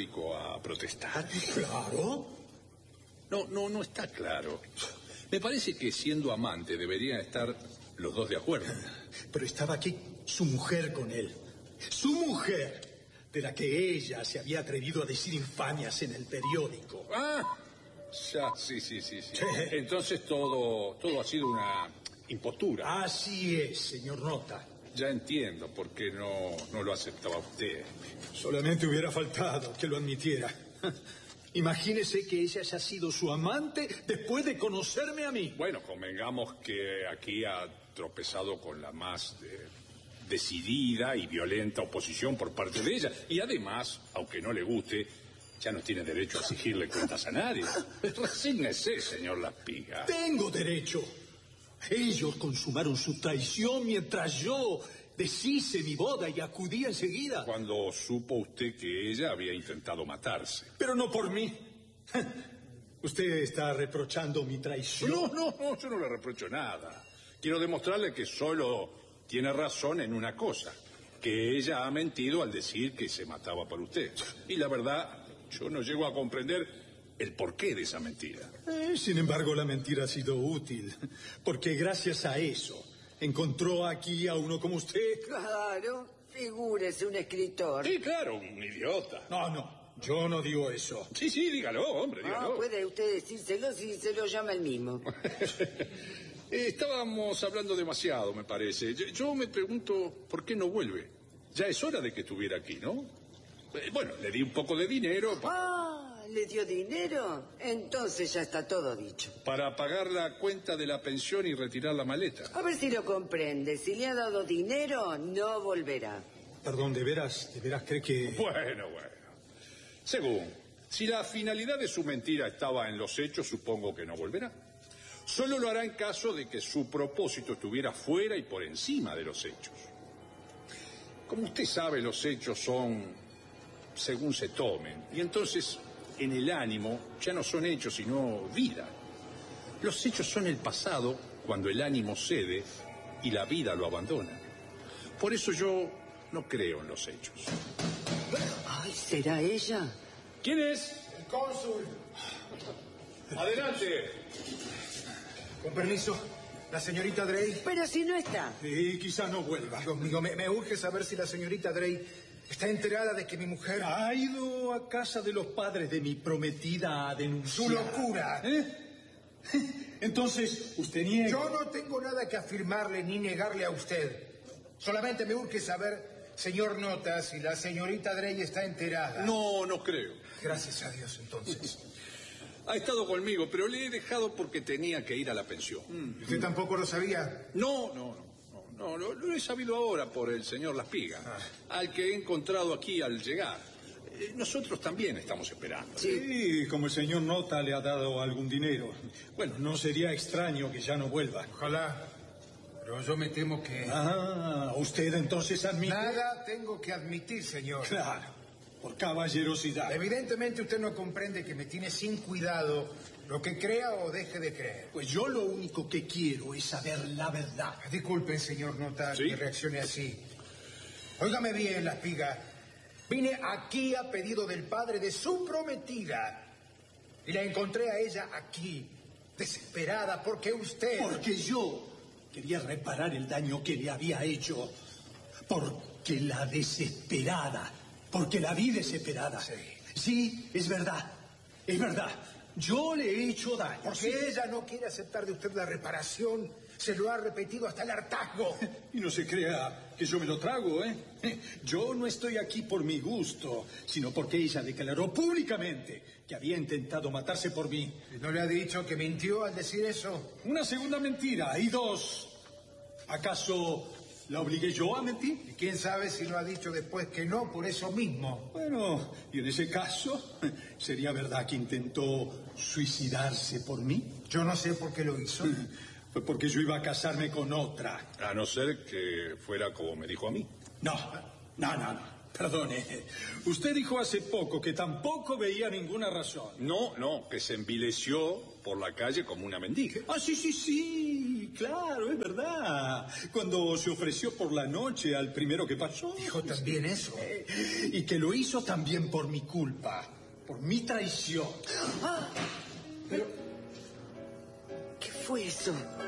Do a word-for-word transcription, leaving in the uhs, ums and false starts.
periódico a protestar? Claro. No, no, no está claro. Me parece que siendo amante deberían estar los dos de acuerdo. Pero estaba aquí su mujer con él. Su mujer, de la que ella se había atrevido a decir infamias en el periódico. Ah, ya, sí, sí, sí, sí. Sí. Entonces todo, todo ha sido una impostura. Así es, señor Nota. Ya entiendo por qué no, no lo aceptaba usted. Solamente hubiera faltado que lo admitiera. Imagínese que ella haya sido su amante después de conocerme a mí. Bueno, convengamos que aquí ha tropezado con la más eh, decidida y violenta oposición por parte de ella. Y además, aunque no le guste, ya no tiene derecho a exigirle cuentas a nadie. Resígnese, señor Laspiga. Tengo derecho. Ellos consumaron su traición mientras yo deshice mi boda y acudí enseguida. Cuando supo usted que ella había intentado matarse. Pero no por mí. Usted está reprochando mi traición. No, no, no, yo no le reprocho nada. Quiero demostrarle que solo tiene razón en una cosa, que ella ha mentido al decir que se mataba por usted. Y la verdad, yo no llego a comprender el porqué de esa mentira. Eh, sin embargo, la mentira ha sido útil, porque gracias a eso encontró aquí a uno como usted. Claro, figúrese un escritor. Sí, claro, un idiota. No, no, yo no digo eso. Sí, sí, dígalo, hombre, dígalo. No, puede usted decírselo si se lo llama el mismo. Estábamos hablando demasiado, me parece. Yo, yo me pregunto, ¿por qué no vuelve? Ya es hora de que estuviera aquí, ¿no? Eh, bueno, le di un poco de dinero para... Ah, ¿le dio dinero? Entonces ya está todo dicho. para pagar la cuenta de la pensión y retirar la maleta. A ver si lo comprende. Si le ha dado dinero, no volverá. Perdón, ¿de veras, de veras cree que...? Bueno, bueno. Según, si la finalidad de su mentira estaba en los hechos, supongo que no volverá. Solo lo hará en caso de que su propósito estuviera fuera y por encima de los hechos. Como usted sabe, los hechos son según se tomen, y entonces en el ánimo ya no son hechos sino vida. Los hechos son el pasado cuando el ánimo cede y la vida lo abandona. Por eso yo no creo en los hechos. Ay, ¿será ella? ¿Quién es? El cónsul. Adelante. Con permiso, la señorita Drey. Pero si no está. Sí, quizás no vuelva. Dios mío, me, me urge saber si la señorita Drey está enterada de que mi mujer... Ha ido a casa de los padres de mi prometida a denunciar. ¡Su locura! ¿Eh? Entonces, usted niega... Yo no tengo nada que afirmarle ni negarle a usted. Solamente me urge saber, señor Nota, si la señorita Drey está enterada. No, no creo. Gracias a Dios, entonces. Ha estado conmigo, pero le he dejado porque tenía que ir a la pensión. Mm. ¿Usted tampoco lo sabía? No, no, no. No, lo, lo he sabido ahora por el señor Laspiga, ah. al que he encontrado aquí al llegar. Eh, nosotros también estamos esperando. Sí. sí, como el señor Nota le ha dado algún dinero. Bueno, no sería extraño que ya no vuelva. Ojalá, pero yo me temo que... Ah, usted entonces admite... Nada tengo que admitir, señor. Claro, por caballerosidad. Evidentemente usted no comprende que me tiene sin cuidado lo que crea o deje de creer. Pues yo lo único que quiero es saber la verdad. Disculpen, señor Nota, ¿Sí? que reaccione así. Óigame bien, Laspiga. Vine aquí a pedido del padre de su prometida. Y la encontré a ella aquí, desesperada, porque usted... Porque yo quería reparar el daño que le había hecho. Porque la desesperada. Porque la vi desesperada. Sí. Sí, es verdad. Es verdad. Yo le he hecho daño. Porque sí. ella no quiere aceptar de usted la reparación. Se lo ha repetido hasta el hartazgo. Y no se crea que yo me lo trago, ¿eh? Yo no estoy aquí por mi gusto, sino porque ella declaró públicamente que había intentado matarse por mí. ¿No le ha dicho que mintió al decir eso? Una segunda mentira. Y dos, ¿acaso la obligué yo a mentir? ¿Y quién sabe si lo ha dicho después que no, por eso mismo? Bueno, y en ese caso, ¿sería verdad que intentó suicidarse por mí? Yo no sé por qué lo hizo. Fue porque yo iba a casarme con otra. A no ser que fuera como me dijo a mí. No, no, no, no. Perdone. Usted dijo hace poco que tampoco veía ninguna razón. No, no, que se envileció por la calle como una mendiga. Ah, sí, sí, sí. claro, es verdad. Cuando se ofreció por la noche al primero que pasó. Dijo también eso. Eh, y que lo hizo también por mi culpa, por mi traición. Ah, Pero... ¿qué fue eso?